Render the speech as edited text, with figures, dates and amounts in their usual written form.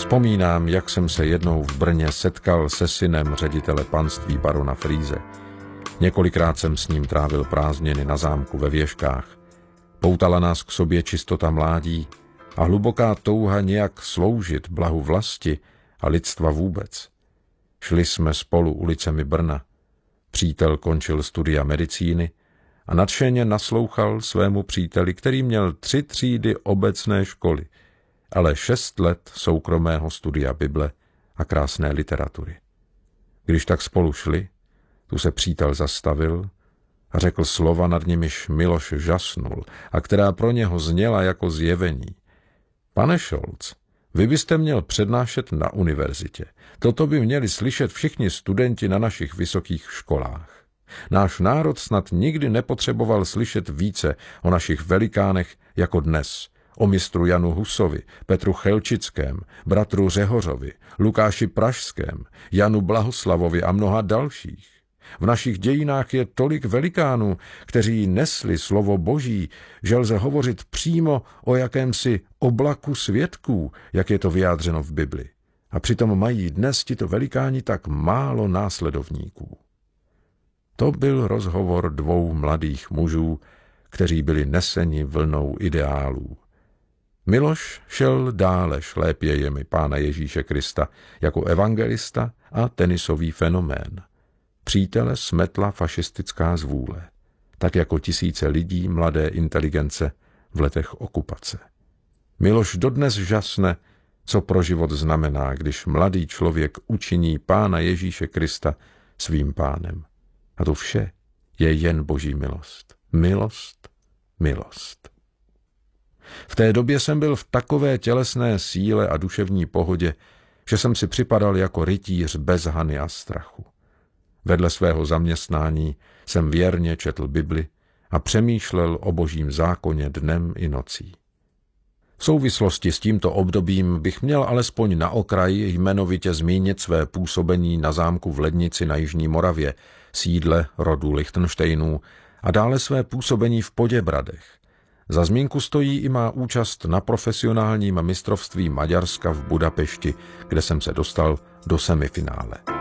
Vzpomínám, jak jsem se jednou v Brně setkal se synem ředitele panství barona Frýse. Několikrát jsem s ním trávil prázdniny na zámku ve Věžkách. Poutala nás k sobě čistota mládí a hluboká touha nějak sloužit blahu vlasti a lidstva vůbec. Šli jsme spolu ulicemi Brna. Přítel končil studia medicíny a nadšeně naslouchal svému příteli, který měl 3 třídy obecné školy, ale 6 let soukromého studia Bible a krásné literatury. Když tak spolu šli, tu se přítel zastavil a řekl slova, nad nimiž Miloš žasnul a která pro něho zněla jako zjevení. Pane Scholz, vy byste měl přednášet na univerzitě. Toto by měli slyšet všichni studenti na našich vysokých školách. Náš národ snad nikdy nepotřeboval slyšet více o našich velikánech jako dnes. O mistru Janu Husovi, Petru Chelčickém, bratru Řehořovi, Lukáši Pražském, Janu Blahoslavovi a mnoha dalších. V našich dějinách je tolik velikánů, kteří nesli slovo Boží, že lze hovořit přímo o jakémsi oblaku svědků, jak je to vyjádřeno v Bibli. A přitom mají dnes tito velikáni tak málo následovníků. To byl rozhovor 2 mladých mužů, kteří byli neseni vlnou ideálů. Miloš šel dále šlépějemi Pána Ježíše Krista jako evangelista a tenisový fenomén. Přítele smetla fašistická zvůle, tak jako tisíce lidí mladé inteligence v letech okupace. Miloš dodnes žasne, co pro život znamená, když mladý člověk učiní Pána Ježíše Krista svým pánem. A to vše je jen Boží milost. Milost, milost. V té době jsem byl v takové tělesné síle a duševní pohodě, že jsem si připadal jako rytíř bez hany a strachu. Vedle svého zaměstnání jsem věrně četl Bibli a přemýšlel o Božím zákoně dnem i nocí. V souvislosti s tímto obdobím bych měl alespoň na okraji jmenovitě zmínit své působení na zámku v Lednici na Jižní Moravě, sídle rodu Lichtenštejnů, a dále své působení v Poděbradech. Za zmínku stojí i má účast na profesionálním mistrovství Maďarska v Budapešti, kde jsem se dostal do semifinále.